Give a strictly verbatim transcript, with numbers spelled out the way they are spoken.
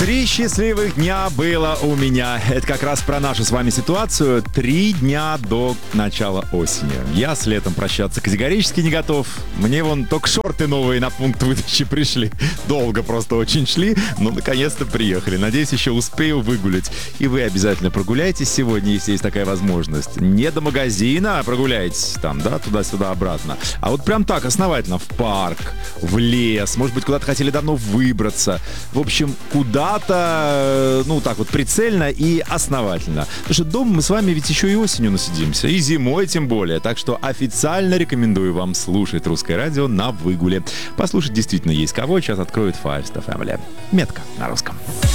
Три счастливых дня было у меня. Это как раз про нашу с вами ситуацию. Три дня до начала осени. Я с летом прощаться категорически не готов. Мне вон только шорты новые на пункт выдачи пришли. Долго просто очень шли, но наконец-то приехали. Надеюсь, еще успею выгулять. И вы обязательно прогуляйтесь сегодня, если есть такая возможность. Не до магазина, а прогуляйтесь там, да, туда-сюда, обратно. А вот прям так, основательно, в парк, в лес. Может быть, куда-то хотели давно выбраться. В общем, куда-то, ну, так вот, прицельно и основательно. Потому что дома мы с вами ведь еще и осенью насидимся, и зимой тем более. Так что официально рекомендую вам слушать русское радио на выгуле. Послушать действительно есть кого. Сейчас откроет Five Star Family. Метка на русском.